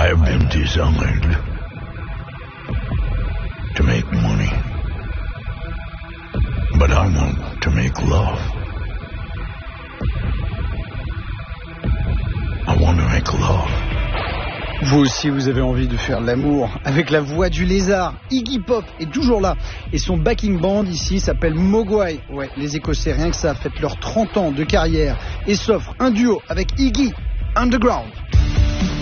I've been designed to make money. But I want to make love. I want to make love. Vous aussi, vous avez envie de faire l'amour avec la voix du lézard. Iggy Pop est toujours là. Et son backing band ici s'appelle Mogwai. Ouais, les Écossais, rien que ça, fêtent leurs 30 ans de carrière et s'offrent un duo avec Iggy, Underground.